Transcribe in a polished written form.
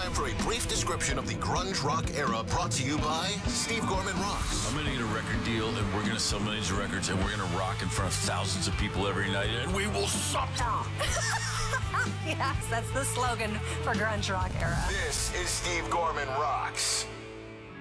time for a brief description of the grunge rock era, brought to you by Steve Gorman Rocks. I'm going to get a record deal, and we're going to sell millions of records, and we're going to rock in front of thousands of people every night, and we will suffer. Yes, that's the slogan for grunge rock era. This is Steve Gorman Rocks.